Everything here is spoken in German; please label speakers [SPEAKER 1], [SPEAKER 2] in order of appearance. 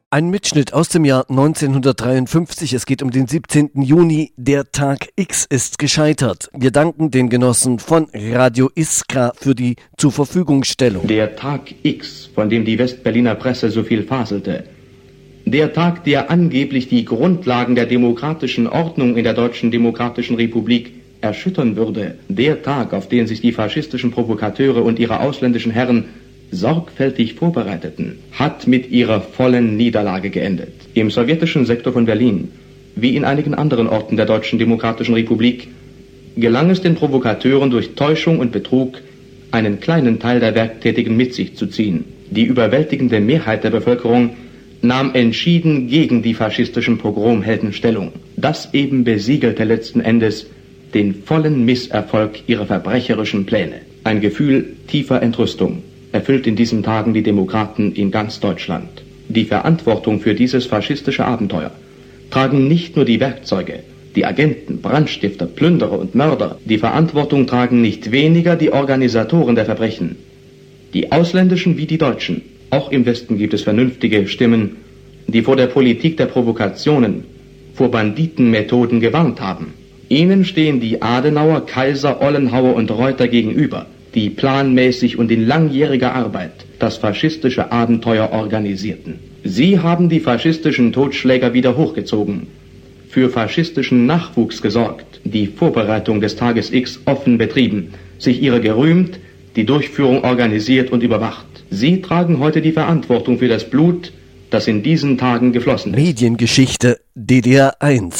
[SPEAKER 1] Ein Mitschnitt aus dem Jahr 1953. Es geht um den 17. Juni. Der Tag X ist gescheitert. Wir danken den Genossen von Radio Iskra für die Zurverfügungstellung.
[SPEAKER 2] Der Tag X, von dem die Westberliner Presse so viel faselte. Der Tag, der angeblich die Grundlagen der demokratischen Ordnung in der Deutschen Demokratischen Republik erschüttern würde. Der Tag, auf den sich die faschistischen Provokateure und ihre ausländischen Herren sorgfältig vorbereiteten, hat mit ihrer vollen Niederlage geendet. Im sowjetischen Sektor von Berlin, wie in einigen anderen Orten der Deutschen Demokratischen Republik, gelang es den Provokateuren durch Täuschung und Betrug, einen kleinen Teil der Werktätigen mit sich zu ziehen. Die überwältigende Mehrheit der Bevölkerung nahm entschieden gegen die faschistischen Pogromhelden Stellung. Das eben besiegelte letzten Endes den vollen Misserfolg ihrer verbrecherischen Pläne. Ein Gefühl tiefer Entrüstung erfüllt in diesen Tagen die Demokraten in ganz Deutschland. Die Verantwortung für dieses faschistische Abenteuer tragen nicht nur die Werkzeuge, die Agenten, Brandstifter, Plünderer und Mörder. Die Verantwortung tragen nicht weniger die Organisatoren der Verbrechen, die ausländischen wie die deutschen. Auch im Westen gibt es vernünftige Stimmen, die vor der Politik der Provokationen, vor Banditenmethoden gewarnt haben. Ihnen stehen die Adenauer, Kaiser, Ollenhauer und Reuter gegenüber, die planmäßig und in langjähriger Arbeit das faschistische Abenteuer organisierten. Sie haben die faschistischen Totschläger wieder hochgezogen, für faschistischen Nachwuchs gesorgt, die Vorbereitung des Tages X offen betrieben, sich ihrer gerühmt, die Durchführung organisiert und überwacht. Sie tragen heute die Verantwortung für das Blut, das in diesen Tagen geflossen ist.
[SPEAKER 1] Mediengeschichte DDR 1.